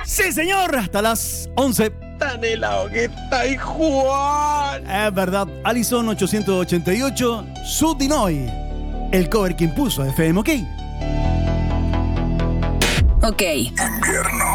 Sí, señor, hasta las 11. Tan helado que está ahí, Juan. Es verdad, Allison 888, Sudinoy, el cover que impuso FM OK. Ok. Invierno.